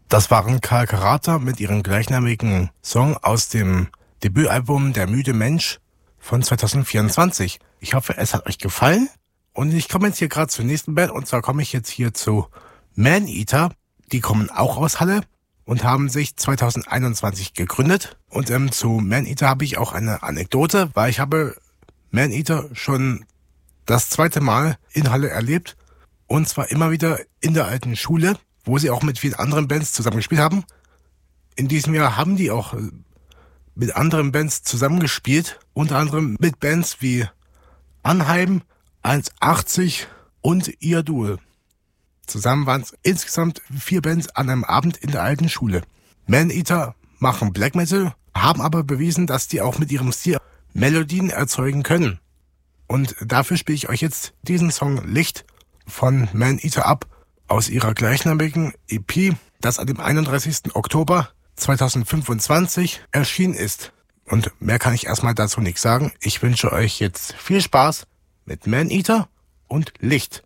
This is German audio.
Das waren Karl Karata mit ihrem gleichnamigen Song aus dem Debütalbum Der müde Mensch von 2024. Ich hoffe, es hat euch gefallen. Und ich komme jetzt hier gerade zur nächsten Band. Und zwar komme ich jetzt hier zu Maneater. Die kommen auch aus Halle und haben sich 2021 gegründet. Und zu Maneater habe ich auch eine Anekdote, weil ich habe Maneater schon das zweite Mal in Halle erlebt. Und zwar immer wieder in der alten Schule, wo sie auch mit vielen anderen Bands zusammengespielt haben. In diesem Jahr haben die auch mit anderen Bands zusammengespielt, unter anderem mit Bands wie Anheim, 1,80 und Ihr Duel. Zusammen waren es insgesamt 4 Bands an einem Abend in der alten Schule. Maneater machen Black Metal, haben aber bewiesen, dass die auch mit ihrem Stil Melodien erzeugen können. Und dafür spiele ich euch jetzt diesen Song Licht von Maneater ab, aus ihrer gleichnamigen EP, das an dem 31. Oktober 2025 erschienen ist. Und mehr kann ich erstmal dazu nichts sagen. Ich wünsche euch jetzt viel Spaß mit Maneater und Licht.